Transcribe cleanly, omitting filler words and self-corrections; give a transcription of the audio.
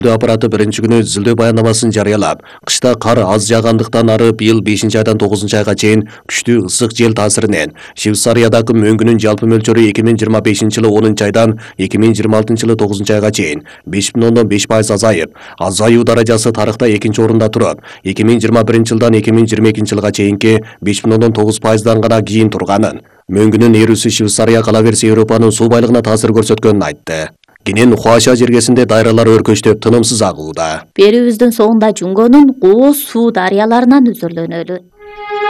аппараты birinchi күні зілдөө баяндамасын жариялап, қышта қар аз жағандықтан ары биыл 5 айдан 9 айға чейин күшті ысық жел тасырынан Швейцариядағы мөңгүнүн жалпы мөлчөрү 2025 жылы 10 айдан 2026 жылы 9 айға чейин 5,5% азайып, азаю даражасы тарыхта экинчи орунда туруп, 2021 жылдан 2022 жылга чейинки 5,9%дан гана кийин турганын, мөңгүнүн эрүүсү Швейцария кала берсе Европанын суу байлыгына таасир көрсөткөнүн айтты. Кенен Хуаша жергесинде дайралар өркөчтөп тынымсыз агууда. Берүүбүздүн соңунда Жунгонун Гоо суу дарыяларынан үзүрлөнөлү.